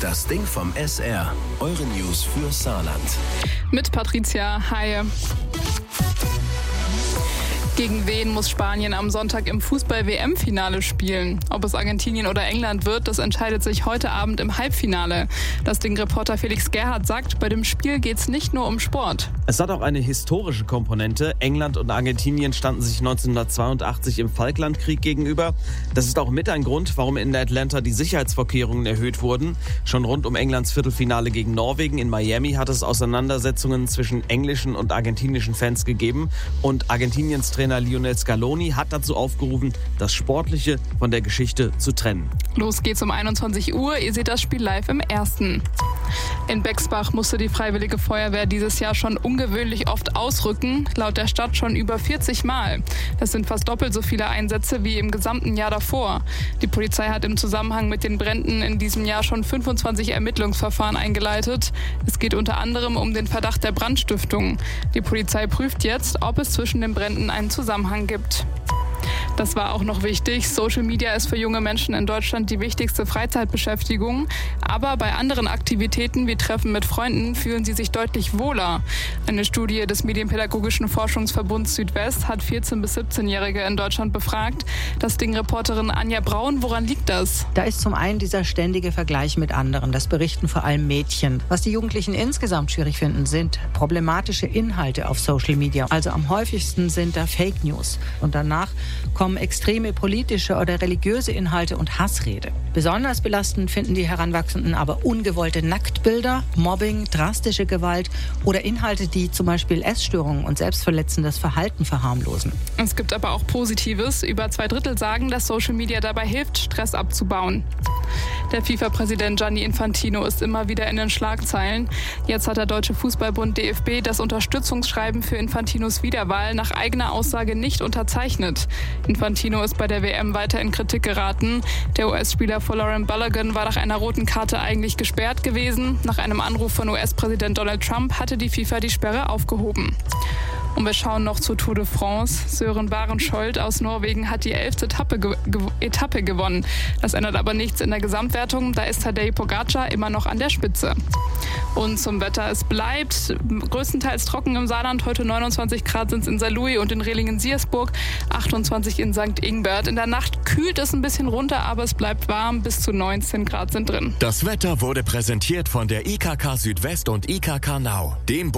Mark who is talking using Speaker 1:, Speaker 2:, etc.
Speaker 1: Das Ding vom SR. Eure News für Saarland.
Speaker 2: Mit Patricia. Hi. Gegen wen muss Spanien am Sonntag im Fußball-WM-Finale spielen? Ob es Argentinien oder England wird, das entscheidet sich heute Abend im Halbfinale. Das Ding-Reporter Felix Gerhardt sagt, bei dem Spiel geht es nicht nur um Sport.
Speaker 3: Es hat auch eine historische Komponente. England und Argentinien standen sich 1982 im Falklandkrieg gegenüber. Das ist auch mit ein Grund, warum in Atlanta die Sicherheitsvorkehrungen erhöht wurden. Schon rund um Englands Viertelfinale gegen Norwegen in Miami hat es Auseinandersetzungen zwischen englischen und argentinischen Fans gegeben. Und Argentiniens Trainer Lionel Scaloni hat dazu aufgerufen, das Sportliche von der Geschichte zu trennen.
Speaker 2: Los geht's um 21 Uhr. Ihr seht das Spiel live im Ersten. In Bexbach musste die Freiwillige Feuerwehr dieses Jahr schon ungewöhnlich oft ausrücken, laut der Stadt schon über 40 Mal. Das sind fast doppelt so viele Einsätze wie im gesamten Jahr davor. Die Polizei hat im Zusammenhang mit den Bränden in diesem Jahr schon 25 Ermittlungsverfahren eingeleitet. Es geht unter anderem um den Verdacht der Brandstiftung. Die Polizei prüft jetzt, ob es zwischen den Bränden einen Zusammenhang gibt. Das war auch noch wichtig. Social Media ist für junge Menschen in Deutschland die wichtigste Freizeitbeschäftigung. Aber bei anderen Aktivitäten wie Treffen mit Freunden fühlen sie sich deutlich wohler. Eine Studie des Medienpädagogischen Forschungsverbunds Südwest hat 14- bis 17-Jährige in Deutschland befragt. Das Ding-Reporterin Anja Braun, woran liegt das?
Speaker 4: Da ist zum einen dieser ständige Vergleich mit anderen. Das berichten vor allem Mädchen. Was die Jugendlichen insgesamt schwierig finden, sind problematische Inhalte auf Social Media. Also am häufigsten sind da Fake News. Und danach kommen extreme politische oder religiöse Inhalte und Hassrede. Besonders belastend finden die Heranwachsenden aber ungewollte Nacktbilder, Mobbing, drastische Gewalt oder Inhalte, die zum Beispiel Essstörungen und selbstverletzendes Verhalten verharmlosen.
Speaker 2: Es gibt aber auch Positives. Über 2/3 sagen, dass Social Media dabei hilft, Stress abzubauen. Der FIFA-Präsident Gianni Infantino ist immer wieder in den Schlagzeilen. Jetzt hat der Deutsche Fußballbund DFB das Unterstützungsschreiben für Infantinos Wiederwahl nach eigener Aussage nicht unterzeichnet. Infantino ist bei der WM weiter in Kritik geraten. Der US-Spieler Folarin Balogun war nach einer roten Karte eigentlich gesperrt gewesen. Nach einem Anruf von US-Präsident Donald Trump hatte die FIFA die Sperre aufgehoben. Und wir schauen noch zur Tour de France. Sören Barenschold aus Norwegen hat die 11. Etappe gewonnen. Das ändert aber nichts in der Gesamtwertung. Da ist Tadej Pogacar immer noch an der Spitze. Und zum Wetter, es bleibt größtenteils trocken im Saarland. Heute 29 Grad sind es in Saarlouis und in Rehlingen-Siersburg, 28 in St. Ingbert. In der Nacht kühlt es ein bisschen runter, aber es bleibt warm. Bis zu 19 Grad sind drin.
Speaker 1: Das Wetter wurde präsentiert von der IKK Südwest und IKK Now, dem